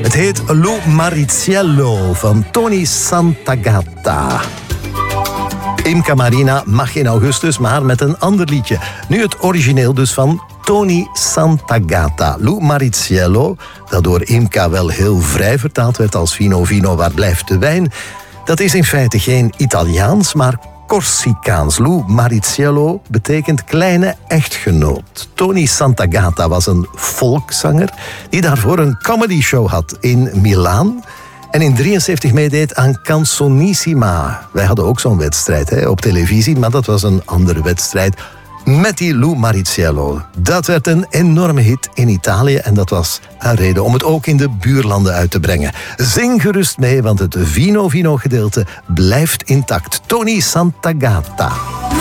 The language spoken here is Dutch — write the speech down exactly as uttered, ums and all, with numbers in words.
Het heet Lu Mariziello van Tony Santagata. Imca Marina mag in augustus, maar met een ander liedje. Nu het origineel dus van Tony Santagata. Lu Mariziello, dat door Imca wel heel vrij vertaald werd als Vino Vino, waar blijft de wijn? Dat is in feite geen Italiaans, maar Corsicaans. Lu Mariziello betekent kleine echtgenoot. Tony Santagata was een volkszanger die daarvoor een comedyshow had in Milaan en in drieënzeventig meedeed aan Canzonissima. Wij hadden ook zo'n wedstrijd hè, op televisie, maar dat was een andere wedstrijd met die Lu Mariziello. Dat werd een enorme hit in Italië en dat was een reden om het ook in de buurlanden uit te brengen. Zing gerust mee, want het Vino Vino gedeelte blijft intact. Tony Santagata.